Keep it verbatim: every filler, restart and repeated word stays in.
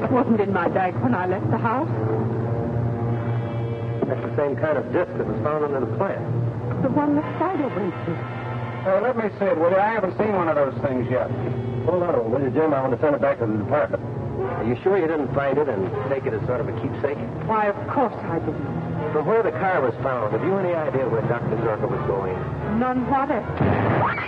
It wasn't in my bag when I left the house. That's the same kind of disc that was found under the plant. The one the spider went to. Uh, let me see it, will you? I haven't seen one of those things yet. Hold on, will you, Jim? I want to send it back to the department. Are you sure you didn't find it and take it as sort of a keepsake? Why, of course I didn't. From where the car was found, have you any idea where Doctor Zorka was going? None whatever.